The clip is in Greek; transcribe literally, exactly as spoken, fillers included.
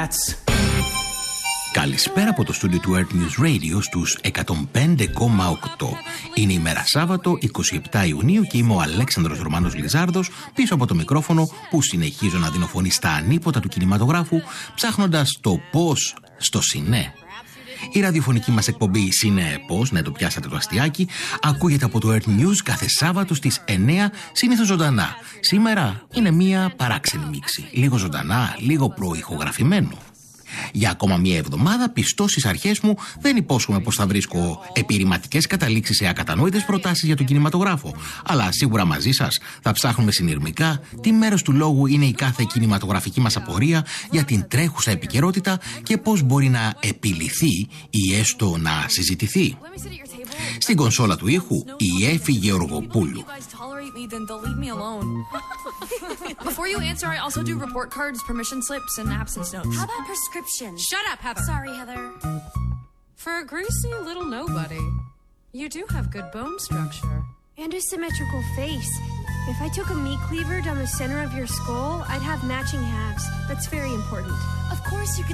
That's... Καλησπέρα από το στούντιο του Earth News Radio στους εκατόν πέντε κόμμα οκτώ. Είναι η μέρα Σάββατο, εικοστή εβδόμη Ιουνίου και είμαι ο Αλέξανδρος Ρωμάνος Λιζάρδος πίσω από το μικρόφωνο που συνεχίζω να δίνω φωνή στα ανίποτα του κινηματογράφου ψάχνοντας το πώς στο σινέ. Η ραδιοφωνική μας εκπομπή Σινέ-Πώς, ναι το πιάσατε το αστιάκι, ακούγεται από το Earth News κάθε Σάββατο στις εννιά, συνήθως ζωντανά. Σήμερα είναι μία παράξενη μίξη, λίγο ζωντανά, λίγο προηχογραφημένο. Για ακόμα μία εβδομάδα, πιστός στις αρχές μου, δεν υπόσχομαι πως θα βρίσκω επιρρηματικές καταλήξεις σε ακατανόητες προτάσεις για τον κινηματογράφο. Αλλά σίγουρα μαζί σας θα ψάχνουμε συνειρμικά τι μέρος του λόγου είναι η κάθε κινηματογραφική μας απορία για την τρέχουσα επικαιρότητα και πώς μπορεί να επιληθεί ή έστω να συζητηθεί. Στην κονσόλα του ήχου, η Έφη Γεωργοπούλου. Before you answer, I also do report cards, permission slips, and absence notes. How about prescriptions? Shut up, Heather. Sorry, Heather. For a greasy little nobody, you do have good bone structure. And a symmetrical face. If I took a meat cleaver down the center of your skull, I'd have matching halves. That's very important. Of course, you could